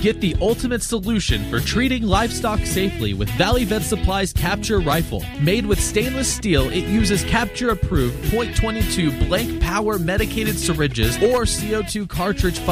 Get the ultimate solution for treating livestock safely with Valley Vet Supply's Capture Rifle. Made with stainless steel, it uses Capture-approved .22 blank power medicated syringes or CO2 cartridge